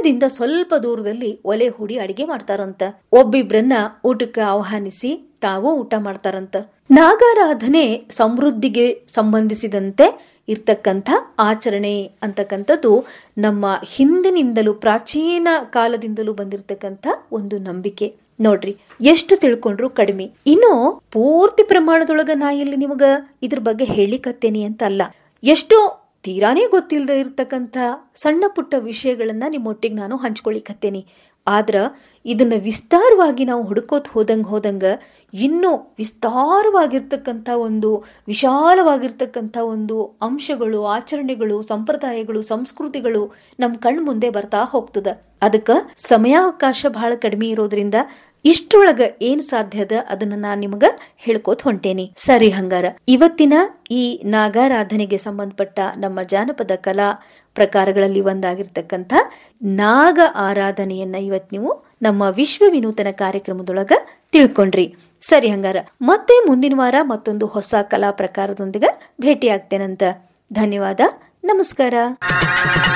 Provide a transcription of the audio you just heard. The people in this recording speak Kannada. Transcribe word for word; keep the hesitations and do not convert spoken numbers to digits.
ಮನೆದಿಂದ ಸ್ವಲ್ಪ ದೂರದಲ್ಲಿ ಒಲೆ ಹೂಡಿ ಅಡಿಗೆ ಮಾಡ್ತಾರಂತ. ಒಬ್ಬಿಬ್ರನ್ನ ಊಟಕ್ಕೆ ಆಹ್ವಾನಿಸಿ ತಾವು ಊಟ ಮಾಡ್ತಾರಂತ. ನಾಗಾರಾಧನೆ ಸಮೃದ್ಧಿಗೆ ಸಂಬಂಧಿಸಿದಂತೆ ಇರ್ತಕ್ಕಂಥ ಆಚರಣೆ ಅಂತಕ್ಕಂಥದ್ದು ನಮ್ಮ ಹಿಂದಿನಿಂದಲೂ ಪ್ರಾಚೀನ ಕಾಲದಿಂದಲೂ ಬಂದಿರತಕ್ಕಂಥ ಒಂದು ನಂಬಿಕೆ. ನೋಡ್ರಿ, ಎಷ್ಟು ತಿಳ್ಕೊಂಡ್ರು ಕಡಿಮೆ. ಇನ್ನು ಪೂರ್ತಿ ಪ್ರಮಾಣದೊಳಗ ನಾ ಇಲ್ಲಿ ನಿಮಗ ಇದ್ರ ಬಗ್ಗೆ ಹೇಳಿಕತ್ತೇನಿ ಅಂತ ಅಲ್ಲ, ಎಷ್ಟೋ ತೀರಾನೇ ಗೊತ್ತಿಲ್ಲದೆ ಇರ್ತಕ್ಕಂಥ ಸಣ್ಣ ಪುಟ್ಟ ವಿಷಯಗಳನ್ನ ನಿಮ್ಮೊಟ್ಟಿಗೆ ನಾನು ಹಂಚ್ಕೊಳಿಕತ್ತೇನಿ. ಆದ್ರ ಇದನ್ನ ವಿಸ್ತಾರವಾಗಿ ನಾವು ಹುಡುಕೋತ್ ಹೋದಂಗ ಹೋದಂಗ ಇನ್ನೂ ವಿಸ್ತಾರವಾಗಿರ್ತಕ್ಕಂಥ ಒಂದು ವಿಶಾಲವಾಗಿರ್ತಕ್ಕಂಥ ಒಂದು ಅಂಶಗಳು, ಆಚರಣೆಗಳು, ಸಂಪ್ರದಾಯಗಳು, ಸಂಸ್ಕೃತಿಗಳು ನಮ್ ಕಣ್ ಮುಂದೆ ಬರ್ತಾ ಹೋಗ್ತದ. ಅದಕ್ಕ ಸಮಯಾವಕಾಶ ಬಹಳ ಕಡಿಮೆ ಇರೋದ್ರಿಂದ ಇಷ್ಟೊಳಗ ಏನ್ ಸಾಧ್ಯದ ಅದನ್ನ ನಾನ್ ನಿಮಗ ಹೇಳ್ಕೋತ ಹೊಂಟೇನಿ. ಸರಿ, ಹಂಗಾರ ಇವತ್ತಿನ ಈ ನಾಗಾರಾಧನೆಗೆ ಸಂಬಂಧಪಟ್ಟ ನಮ್ಮ ಜಾನಪದ ಕಲಾ ಪ್ರಕಾರಗಳಲ್ಲಿ ಒಂದಾಗಿರ್ತಕ್ಕಂಥ ನಾಗ ಆರಾಧನೆಯನ್ನ ಇವತ್ ನೀವು ನಮ್ಮ ವಿಶ್ವ ವಿನೂತನ ಕಾರ್ಯಕ್ರಮದೊಳಗ ತಿಳ್ಕೊಂಡ್ರಿ. ಸರಿ, ಹಂಗಾರ ಮತ್ತೆ ಮುಂದಿನ ವಾರ ಮತ್ತೊಂದು ಹೊಸ ಕಲಾ ಪ್ರಕಾರದೊಂದಿಗೆ ಭೇಟಿ ಆಗ್ತೇನಂತ. ಧನ್ಯವಾದ, ನಮಸ್ಕಾರ.